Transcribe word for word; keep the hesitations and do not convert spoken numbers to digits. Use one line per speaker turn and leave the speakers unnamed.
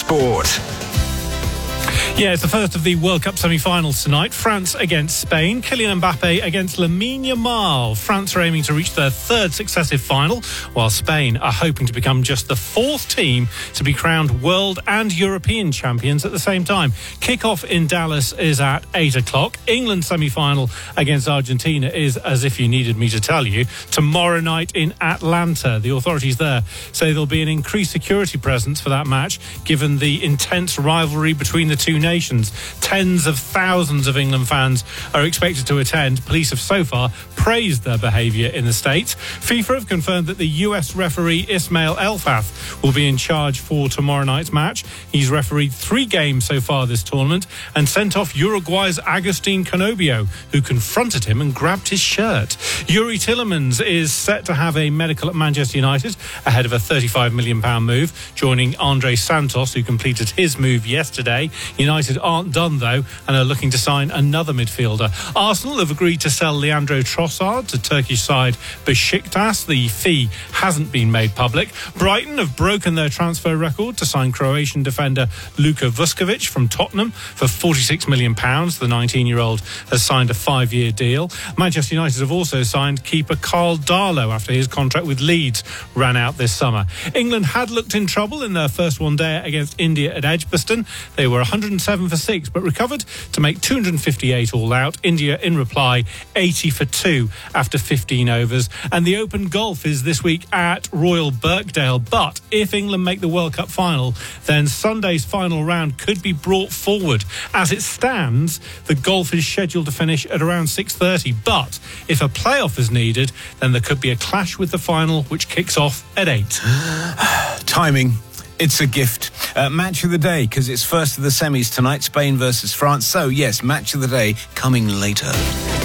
Sport.
Yeah, it's the first of the World Cup semi-finals tonight. France against Spain. Kylian Mbappe against Lamine Yamal. France are aiming to reach their third successive final, while Spain are hoping to become just the fourth team to be crowned world and European champions at the same time. Kick-off in Dallas is at eight o'clock. England semi-final against Argentina is, as if you needed me to tell you, tomorrow night in Atlanta. The authorities there say there'll be an increased security presence for that match, given the intense rivalry between the two nations. Nations. Tens of thousands of England fans are expected to attend. Police have so far praised their behaviour in the States. FIFA have confirmed that the U S referee Ismail Elfath will be in charge for tomorrow night's match. He's refereed three games so far this tournament and sent off Uruguay's Agustin Canobio, who confronted him and grabbed his shirt. Yuri Tillemans is set to have a medical at Manchester United ahead of a thirty-five million pounds move, joining Andre Santos, who completed his move yesterday. United aren't done, though, and are looking to sign another midfielder. Arsenal have agreed to sell Leandro Trossard to Turkish side Besiktas. The fee hasn't been made public. Brighton have broken their transfer record to sign Croatian defender Luka Vuskovic from Tottenham for forty-six million pounds. The nineteen-year-old has signed a five-year deal. Manchester United have also signed keeper Carl Darlow after his contract with Leeds ran out this summer. England had looked in trouble in their first one-day against India at Edgbaston. They were one hundred seven for six, but recovered to make two hundred fifty-eight all out. India, in reply, eighty for two after fifteen overs. And the Open Golf is this week at Royal Birkdale. But if England make the World Cup final, then Sunday's final round could be brought forward. As it stands, the golf is scheduled to finish at around six thirty. But if a playoff is needed, then there could be a clash with the final, which kicks off at eight.
Timing. It's a gift. Uh, match of the day, because it's first of the semis tonight, Spain versus France. So, yes, match of the day coming later.